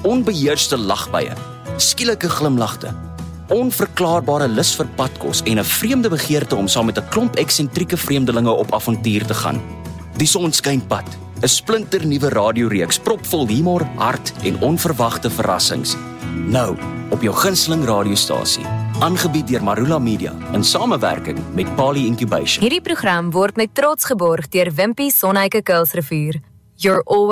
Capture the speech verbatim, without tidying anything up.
onbeheerste lagbuie, skielike glimlagte, onverklaarbare lus vir padkos en 'n vreemde begeerte om saam met 'n klomp eksentrieke vreemdelinge op avontuur te gaan. Die Son skyn pad, 'n splinternuwe radioreeks propvol humor, hart en onverwagte verrassings. Nou, op jou gunsteling radiostasie, aangebied deur Marula Media in samewerking met Pali Incubation. Hierdie program word met trots geborg deur Wimpy Sonheike Kuilsrivier. You're always